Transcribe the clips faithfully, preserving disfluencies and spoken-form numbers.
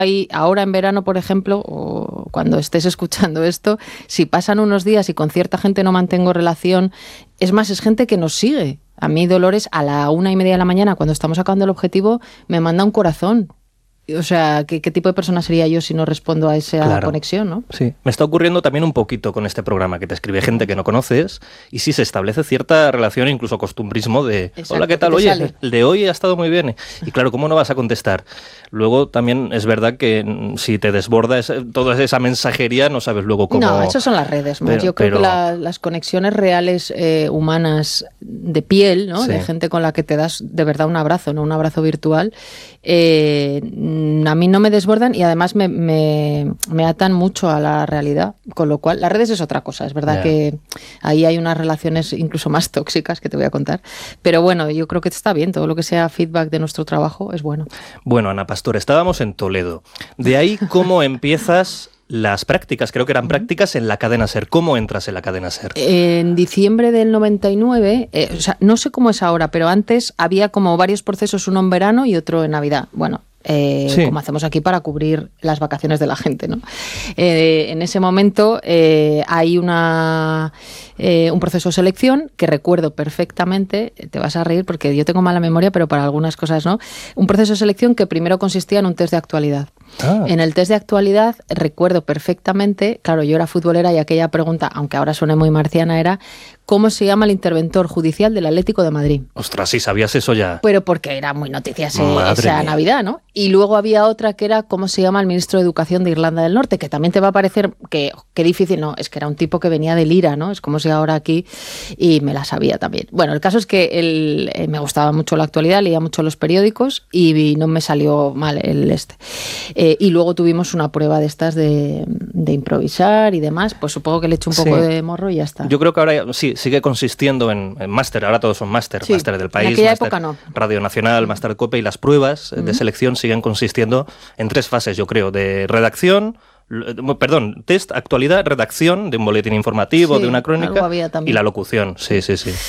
ahí ahora en verano, por ejemplo, o cuando estés escuchando esto, si pasan unos días y con cierta gente no mantengo relación, es más, es gente que nos sigue. A mí Dolores a la una y media de la mañana, cuando estamos acabando el objetivo, me manda un corazón. O sea, ¿qué, ¿qué tipo de persona sería yo si no respondo a esa claro. conexión, ¿no? Sí, me está ocurriendo también un poquito con este programa, que te escribe gente que no conoces y sí se establece cierta relación, incluso costumbrismo de Exacto, hola, ¿qué tal? Oye, sale? El de hoy ha estado muy bien. Y claro, ¿cómo no vas a contestar? Luego también es verdad que si te desborda esa, toda esa mensajería, no sabes luego cómo... No, eso son las redes. Pero, yo creo pero... que la, las conexiones reales eh, humanas de piel, ¿no? Sí. De gente con la que te das de verdad un abrazo, no un abrazo virtual, eh, a mí no me desbordan y además me, me, me atan mucho a la realidad, con lo cual las redes es otra cosa, es verdad yeah. que ahí hay unas relaciones incluso más tóxicas que te voy a contar, pero bueno, yo creo que está bien, todo lo que sea feedback de nuestro trabajo es bueno. Bueno, Ana Pastor, estábamos en Toledo, de ahí cómo empiezas las prácticas, creo que eran prácticas en la cadena SER. ¿Cómo entras en la cadena SER? En diciembre del noventa y nueve, eh, o sea, no sé cómo es ahora, pero antes había como varios procesos, uno en verano y otro en Navidad. Bueno, Eh, sí. como hacemos aquí para cubrir las vacaciones de la gente, ¿no? Eh, en ese momento eh, hay una eh, un proceso de selección que recuerdo perfectamente, te vas a reír porque yo tengo mala memoria, pero para algunas cosas no, un proceso de selección que primero consistía en un test de actualidad. Ah. En el test de actualidad recuerdo perfectamente, claro, yo era futbolera y aquella pregunta, aunque ahora suene muy marciana, era ¿cómo se llama el interventor judicial del Atlético de Madrid? Ostras, sí, sabías eso ya. Pero porque era muy noticia esa Navidad, ¿no? Y luego había otra que era ¿cómo se llama el ministro de Educación de Irlanda del Norte? Que también te va a parecer que, que difícil, no, es que era un tipo que venía del IRA, ¿no? Es como si ahora aquí, y me la sabía también. Bueno, el caso es que el, eh, me gustaba mucho la actualidad, leía mucho los periódicos y, y no me salió mal el este. Eh, y luego tuvimos una prueba de estas de, de improvisar y demás, pues supongo que le eché un poco sí. de morro y ya está. Yo creo que ahora sí, sigue consistiendo en, en máster, ahora todos son máster, sí. máster del país, en aquella máster época no. Radio Nacional, máster COPE, y las pruebas uh-huh. de selección siguen consistiendo en tres fases, yo creo, de redacción, perdón, test, actualidad, redacción de un boletín informativo, sí, de una crónica y la locución, sí, sí, sí.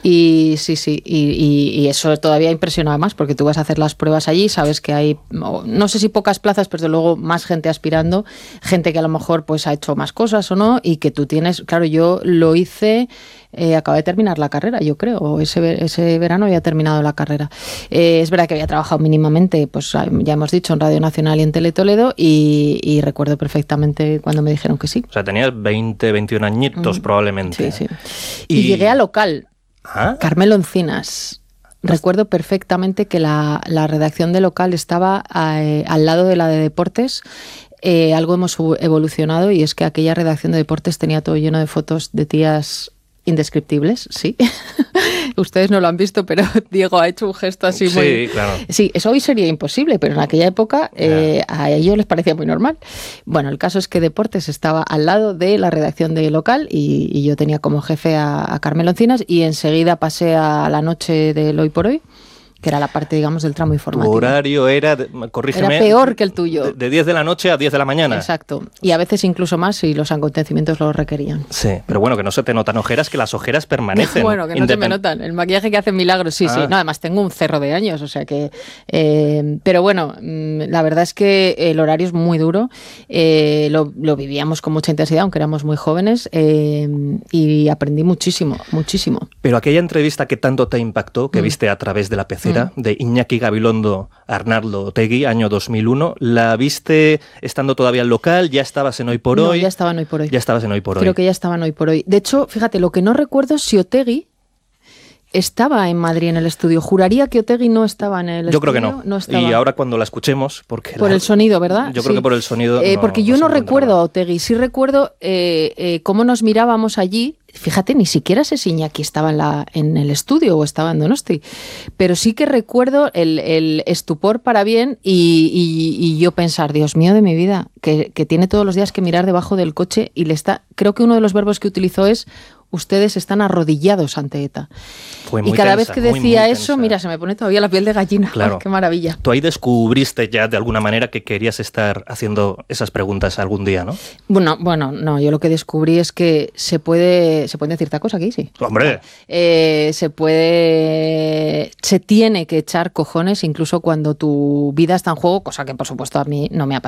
Y sí, sí, y, y, y eso todavía impresionaba más porque tú vas a hacer las pruebas allí, sabes que hay, no sé si pocas plazas, pero desde luego más gente aspirando, gente que a lo mejor pues ha hecho más cosas o no, y que tú tienes, claro, yo lo hice, eh, acabé de terminar la carrera, yo creo, ese, ese verano había terminado la carrera. Eh, es verdad que había trabajado mínimamente, pues ya hemos dicho, en Radio Nacional y en Tele Toledo, y, y recuerdo perfectamente cuando me dijeron que sí. O sea, tenías veinte, veintiún añitos mm. probablemente. Sí, sí. Y, y llegué a local. ¿Ah? Carmelo Encinas. Recuerdo perfectamente que la, la redacción de local estaba eh, al lado de la de deportes. Eh, algo hemos evolucionado y es que aquella redacción de deportes tenía todo lleno de fotos de tías indescriptibles, sí. Ustedes no lo han visto, pero Diego ha hecho un gesto así sí, muy... Sí, claro. Sí, eso hoy sería imposible, pero en aquella época eh, a ellos les parecía muy normal. Bueno, el caso es que Deportes estaba al lado de la redacción de local y, y yo tenía como jefe a, a Carmelo Encinas y enseguida pasé a la noche del Hoy por Hoy, que era la parte, digamos, del tramo informativo. Tu horario era, corrígeme... Era peor que el tuyo. De, de diez de la noche a diez de la mañana. Exacto. Y a veces incluso más si los acontecimientos lo requerían. Sí, pero bueno, que no se te notan ojeras, que las ojeras permanecen. Bueno, que no se me notan. El maquillaje que hace milagros, sí, ah. sí. No, además tengo un cerro de años, o sea que... Eh, pero bueno, la verdad es que el horario es muy duro. Eh, lo, lo vivíamos con mucha intensidad, aunque éramos muy jóvenes, eh, y aprendí muchísimo, muchísimo. Pero aquella entrevista que tanto te impactó, que mm. viste a través de la pecera, de Iñaki Gabilondo, Arnaldo Otegi, año dos mil uno. ¿La viste estando todavía en local? ¿Ya estabas en Hoy por Hoy? No, ya estaba en Hoy por Hoy. Ya estabas en Hoy por Hoy. Creo que ya estaba en Hoy por Hoy. De hecho, fíjate, lo que no recuerdo es si Otegi estaba en Madrid en el estudio. Juraría que Otegi no estaba en el yo estudio. Yo creo que no. no estaba. Y ahora cuando la escuchemos... porque Por la... el sonido, ¿verdad? Yo creo sí. que por el sonido... Eh, no, porque yo no, no recuerdo a Otegi. Sí recuerdo eh, eh, cómo nos mirábamos allí. Fíjate, ni siquiera sé si Iñaki estaba en, la, en el estudio o estaba en Donosti. Pero sí que recuerdo el, el estupor para bien y, y, y yo pensar, Dios mío de mi vida, que, que tiene todos los días que mirar debajo del coche y le está... Creo que uno de los verbos que utilizó es... Ustedes están arrodillados ante ETA. Fue muy y cada tensa, vez que decía muy, muy eso, mira, se me pone todavía la piel de gallina. Claro. ¡Qué maravilla! Tú ahí descubriste ya de alguna manera que querías estar haciendo esas preguntas algún día, ¿no? Bueno, bueno, no, yo lo que descubrí es que se puede, se puede decir esta cosa aquí, sí. ¡Hombre! Eh, se puede, se tiene que echar cojones incluso cuando tu vida está en juego, cosa que por supuesto a mí no me ha pasado.